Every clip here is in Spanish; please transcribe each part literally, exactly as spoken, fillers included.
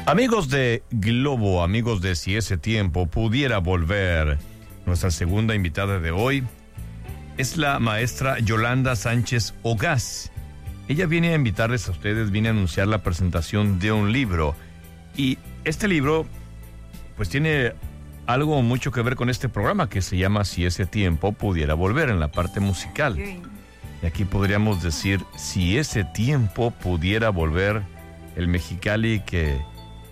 Amigos de Globo, amigos de Si Ese Tiempo Pudiera Volver, nuestra segunda invitada de hoy es la maestra Yolanda Sánchez Ogaz. Ella viene a invitarles a ustedes, viene a anunciar la presentación de un libro. Y este libro, pues tiene algo mucho que ver con este programa que se llama Si Ese Tiempo Pudiera Volver, en la parte musical. Y aquí podríamos decir, si ese tiempo pudiera volver, el Mexicali que,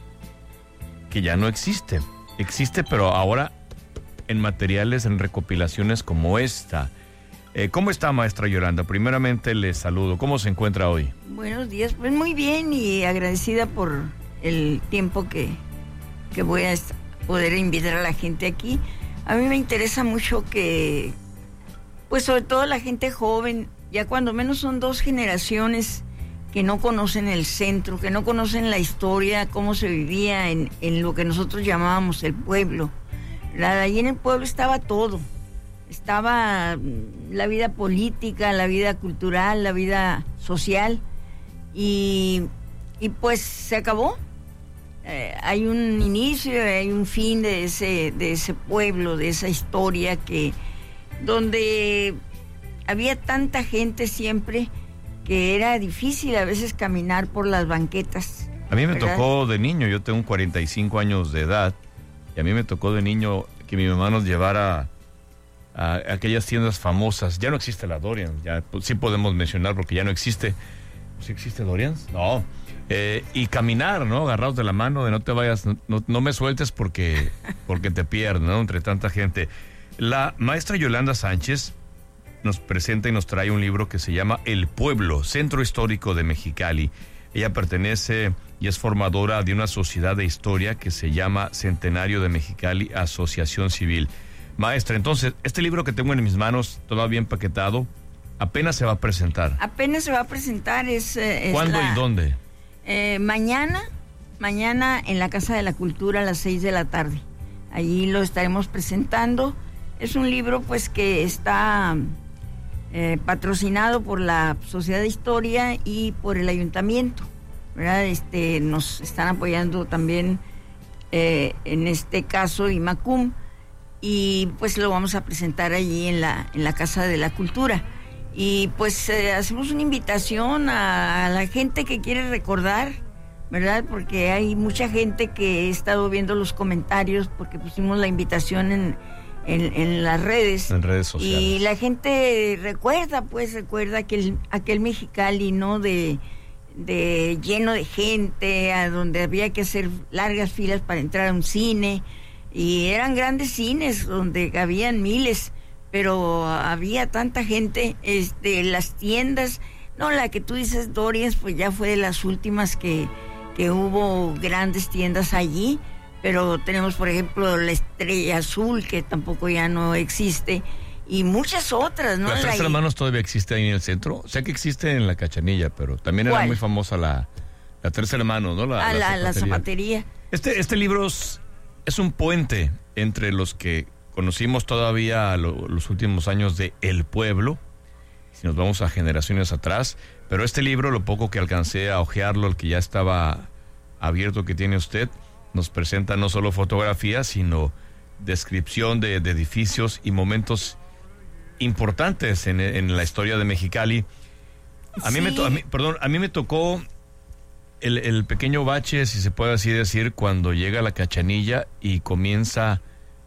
que ya no existe. Existe, pero ahora en materiales, en recopilaciones como esta. Eh, ¿Cómo está, maestra Yolanda? Primeramente le saludo. ¿Cómo se encuentra hoy? Buenos días, pues muy bien y agradecida por el tiempo que, que voy a poder invitar a la gente aquí. A mí me interesa mucho que, pues sobre todo la gente joven, ya cuando menos son dos generaciones que no conocen el centro, que no conocen la historia, cómo se vivía en, en lo que nosotros llamábamos el pueblo. La, ahí en el pueblo estaba todo. Estaba la vida política, la vida cultural, la vida social, y, y pues se acabó. Eh, hay un inicio, hay un fin de ese, de ese pueblo, de esa historia que donde había tanta gente siempre que era difícil a veces caminar por las banquetas. A mí me ¿verdad? Tocó de niño, yo tengo cuarenta y cinco años de edad, y a mí me tocó de niño que mi mamá nos llevara a aquellas tiendas famosas. Ya no existe la Dorian, ya pues, sí podemos mencionar porque ya no existe. ¿Sí existe Dorian? No. Eh, y caminar, ¿no? Agarrados de la mano, de no te vayas, no, no, no me sueltes porque, porque te pierdes, ¿no? Entre tanta gente. La maestra Yolanda Sánchez nos presenta y nos trae un libro que se llama El Pueblo, Centro Histórico de Mexicali. Ella pertenece y es formadora de una sociedad de historia que se llama Centenario de Mexicali, Asociación Civil. Maestra, entonces, este libro que tengo en mis manos, todavía empaquetado, apenas se va a presentar. Apenas se va a presentar, es... es ¿Cuándo la, y dónde? Eh, mañana, mañana en la Casa de la Cultura a las seis de la tarde. Allí lo estaremos presentando. Es un libro pues que está eh, patrocinado por la Sociedad de Historia y por el Ayuntamiento, ¿verdad? Este, nos están apoyando también, eh, en este caso, IMACUM, y pues lo vamos a presentar allí en la, en la Casa de la Cultura. Y pues eh, hacemos una invitación a, a la gente que quiere recordar, ¿verdad? Porque hay mucha gente que he estado viendo los comentarios, porque pusimos la invitación en, en, en las redes. En redes sociales. Y la gente recuerda, pues recuerda aquel, aquel Mexicali, ¿no? De, de lleno de gente, a donde había que hacer largas filas para entrar a un cine. Y eran grandes cines donde cabían miles, pero había tanta gente, este, las tiendas, no, la que tú dices Dorians, pues ya fue de las últimas que, que hubo grandes tiendas allí, pero tenemos por ejemplo la Estrella Azul, que tampoco ya no existe, y muchas otras, ¿no? ¿Las Tres Hermanos todavía existe ahí en el centro? Sé que existe en la Cachanilla, pero también era muy famosa la, la Tres Hermanos, ¿no? La, ah, la, la, zapatería. la zapatería. Este, este libro es, es un puente entre los que conocimos todavía lo, los últimos años de El Pueblo, si nos vamos a generaciones atrás, pero este libro, lo poco que alcancé a ojearlo, el que ya estaba abierto que tiene usted, nos presenta no solo fotografías, sino descripción de, de edificios y momentos importantes en, en la historia de Mexicali. A mí, sí. me, to, a mí, perdón, a mí me tocó el, el pequeño bache, si se puede así decir, cuando llega la Cachanilla y comienza...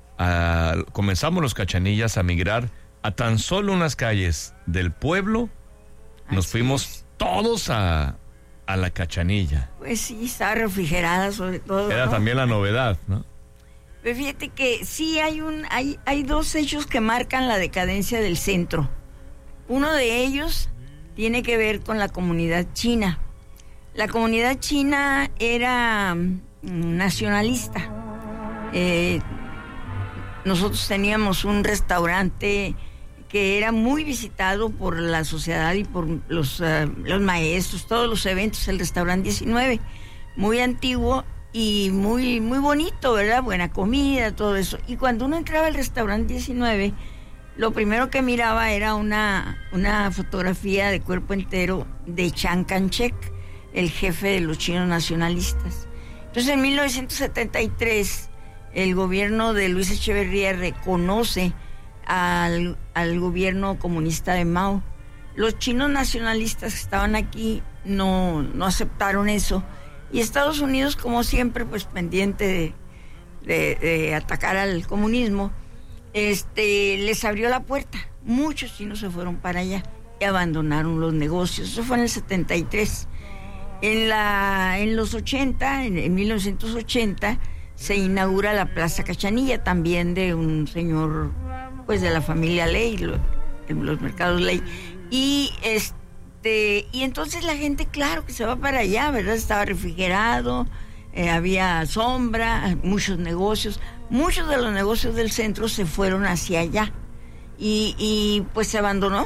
A, comenzamos los Cachanillas a migrar a tan solo unas calles del pueblo. Nos Así fuimos es. todos a, a la Cachanilla. Pues sí, estaba refrigerada sobre todo. Era ¿no? también la novedad, ¿no? Pero fíjate que sí hay un hay, hay dos hechos que marcan la decadencia del centro. Uno de ellos tiene que ver con la comunidad china. La comunidad china era um, nacionalista. Eh, Nosotros teníamos un restaurante que era muy visitado por la sociedad y por los, uh, los maestros, todos los eventos, el restaurante diecinueve, muy antiguo y muy, muy bonito, ¿verdad? Buena comida, todo eso. Y cuando uno entraba al restaurante diecinueve, lo primero que miraba era una, una fotografía de cuerpo entero de Chiang Kai-shek, el jefe de los chinos nacionalistas. Entonces, en mil novecientos setenta y tres, el gobierno de Luis Echeverría reconoce al, al gobierno comunista de Mao. Los chinos nacionalistas que estaban aquí no, no aceptaron eso. Y Estados Unidos, como siempre, pues pendiente de, de, de atacar al comunismo, este, les abrió la puerta. Muchos chinos se fueron para allá y abandonaron los negocios. Eso fue en el setenta y tres. En, la, en los ochenta, en, en mil novecientos ochenta, se inaugura la Plaza Cachanilla, también de un señor, pues de la familia Ley, lo, los mercados Ley. Y este y entonces la gente, claro, que se va para allá, ¿verdad? Estaba refrigerado, eh, había sombra, muchos negocios. Muchos de los negocios del centro se fueron hacia allá. Y, y pues se abandonó.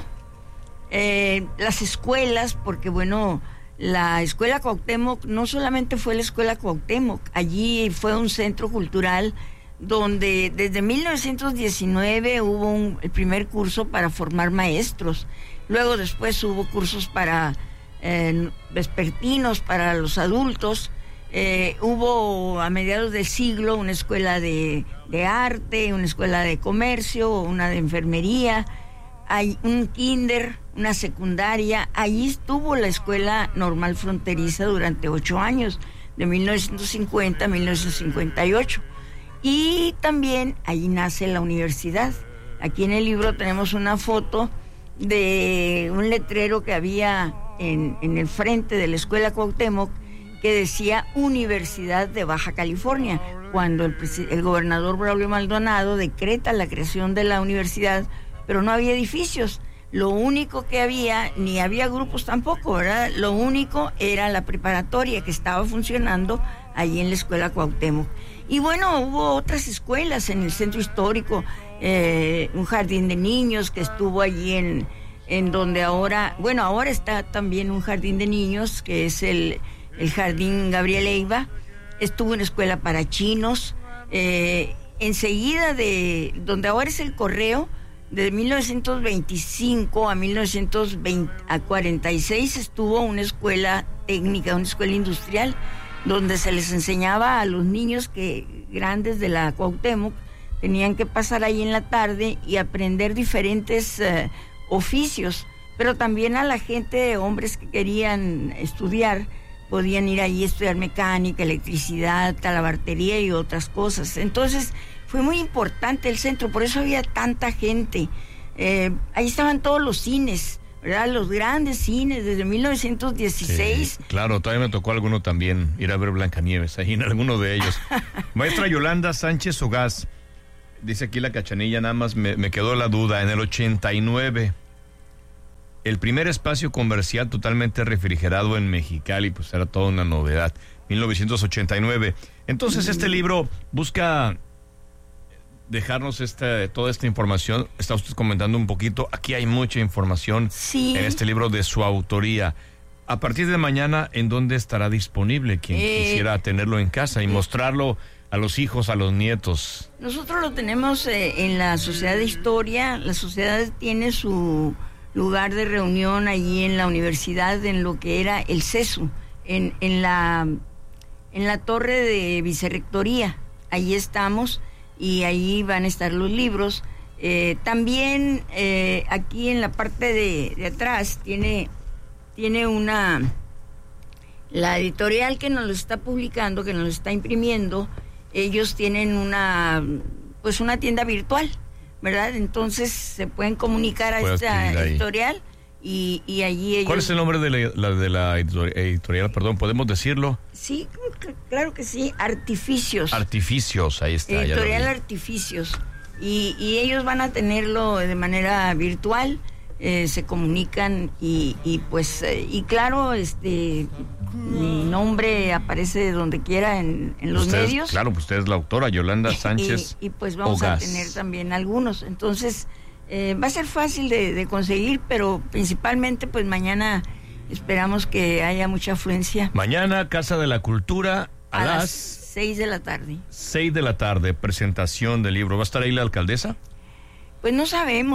Eh, las escuelas, porque bueno, la Escuela Cuauhtémoc no solamente fue la Escuela Cuauhtémoc, allí fue un centro cultural donde desde mil novecientos diecinueve hubo un, el primer curso para formar maestros. Luego después hubo cursos para eh, vespertinos, para los adultos. Eh, hubo a mediados del siglo una escuela de, de arte, una escuela de comercio, una de enfermería, hay un kinder, una secundaria. Allí estuvo la Escuela Normal Fronteriza durante ocho años, de mil novecientos cincuenta a mil novecientos cincuenta y ocho. Y también allí nace la universidad. Aquí en el libro tenemos una foto de un letrero que había en, en el frente de la Escuela Cuauhtémoc que decía Universidad de Baja California. Cuando el, el gobernador Braulio Maldonado decreta la creación de la universidad, pero no había edificios. Lo único que había, ni había grupos tampoco, ¿verdad? Lo único era la preparatoria que estaba funcionando allí en la Escuela Cuauhtémoc. Y bueno, hubo otras escuelas en el centro histórico, eh, un jardín de niños que estuvo allí en, en donde ahora, bueno, ahora está también un jardín de niños que es el, el Jardín Gabriel Leiva. Estuvo una escuela para chinos, eh, enseguida de donde ahora es el Correo, de mil novecientos veinticinco a mil novecientos cuarenta y seis estuvo una escuela técnica, una escuela industrial, donde se les enseñaba a los niños que grandes de la Cuauhtémoc tenían que pasar ahí en la tarde y aprender diferentes uh, oficios, pero también a la gente, hombres que querían estudiar, podían ir ahí a estudiar mecánica, electricidad, talabartería y otras cosas. Entonces fue muy importante el centro, por eso había tanta gente. Eh, ahí estaban todos los cines, ¿verdad? Los grandes cines desde mil novecientos dieciséis. Sí, claro, todavía me tocó alguno también, ir a ver Blancanieves, ahí en alguno de ellos. Maestra Yolanda Sánchez Ugaz, dice aquí la Cachanilla, nada más me, me quedó la duda, en el ochenta y nueve, el primer espacio comercial totalmente refrigerado en Mexicali, pues era toda una novedad, mil novecientos ochenta y nueve. Entonces este libro busca dejarnos esta, toda esta información. Está usted comentando un poquito, aquí hay mucha información, sí, en este libro de su autoría. A partir de mañana, ¿en dónde estará disponible quien eh, quisiera tenerlo en casa y eh, mostrarlo a los hijos, a los nietos? Nosotros lo tenemos eh, en la Sociedad de Historia. La sociedad tiene su lugar de reunión allí en la universidad, en lo que era el CESU, en, en, la, en la torre de vicerrectoría. Allí estamos y ahí van a estar los libros. Eh, también eh, aquí en la parte de, de atrás tiene, tiene una, la editorial que nos lo está publicando, que nos lo está imprimiendo, ellos tienen una, pues una tienda virtual, ¿verdad? Entonces se pueden comunicar a esta editorial y, y allí ellos... ¿Cuál es el nombre de la, la, de la editorial? Perdón, ¿podemos decirlo? Sí, claro que sí, Artificios. Artificios, ahí está. Editorial Artificios. Y, y ellos van a tenerlo de manera virtual, eh, se comunican y, y pues, eh, y claro, este, mi nombre aparece donde quiera en, en los usted, medios. Claro, pues usted es la autora, Yolanda Sánchez. y, y pues vamos Ugaz. a tener también algunos. Entonces, eh, va a ser fácil de, de conseguir, pero principalmente pues mañana esperamos que haya mucha afluencia. Mañana, Casa de la Cultura, a, a las... las seis de la tarde. Seis de la tarde, presentación del libro. ¿Va a estar ahí la alcaldesa? Pues no sabemos.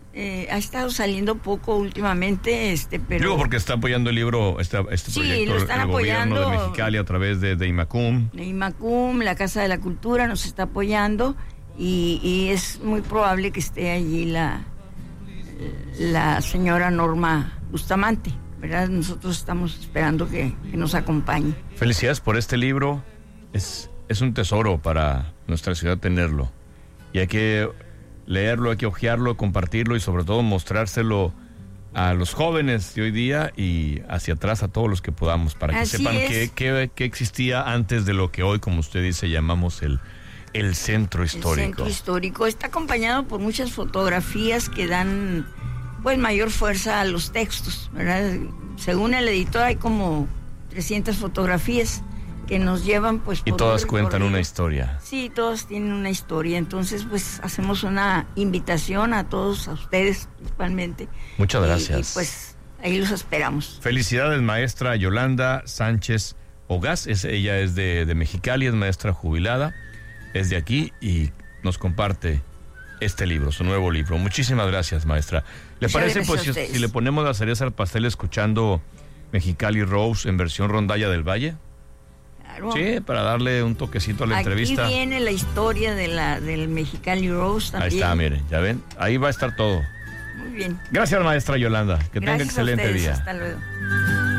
Eh, ha estado saliendo poco últimamente, este, pero... Digo, porque está apoyando el libro, este, este sí, proyecto, lo están el apoyando, gobierno de Mexicali a través de, de IMACUM. De IMACUM, la Casa de la Cultura nos está apoyando y, y es muy probable que esté allí la, la señora Norma Bustamante, ¿verdad? Nosotros estamos esperando que, que nos acompañe. Felicidades por este libro, es, es un tesoro para nuestra ciudad tenerlo y hay que leerlo, hay que hojearlo, compartirlo y sobre todo mostrárselo a los jóvenes de hoy día y hacia atrás a todos los que podamos para que Así sepan qué, es. qué, qué existía antes de lo que hoy, como usted dice, llamamos el, el centro histórico. El centro histórico está acompañado por muchas fotografías que dan pues mayor fuerza a los textos, ¿verdad? Según el editor hay como trescientas fotografías que nos llevan pues y por todas un cuentan recorrido. una historia. Sí, todas tienen una historia, entonces pues hacemos una invitación a todos, a ustedes principalmente. Muchas Y- gracias. Y, pues ahí los esperamos. Felicidades, maestra Yolanda Sánchez Ogaz, es, ella es de, de Mexicali, es maestra jubilada, es de aquí y nos comparte este libro, su nuevo libro. Muchísimas gracias, maestra. ¿Le Muchas parece gracias pues a si, ustedes. si le ponemos la cereza al pastel escuchando Mexicali Rose en versión rondalla del Valle? Claro. Sí, para darle un toquecito a la Aquí entrevista. viene la historia de la del Mexicali Rose también. Ahí está, miren, ya ven, ahí va a estar todo. Muy bien. Gracias, maestra Yolanda, que tenga Gracias a excelente ustedes, día. Hasta luego.